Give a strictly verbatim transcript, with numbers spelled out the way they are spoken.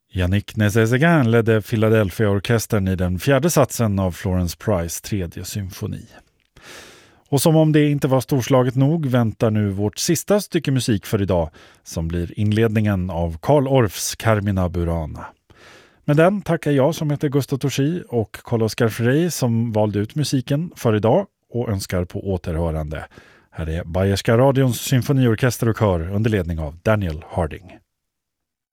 Yannick Nézet-Séguin ledde Philadelphia-orkestern i den fjärde satsen av Florence Price tredje symfoni. Och som om det inte var storslaget nog väntar nu vårt sista stycke musik för idag, som blir inledningen av Karl Orffs Carmina Burana. Med den tackar jag som heter Gustav Torsi och Carl-Oskar Frey som valde ut musiken för idag och önskar på återhörande. Här är Bayerska radions symfoniorkester och kör under ledning av Daniel Harding.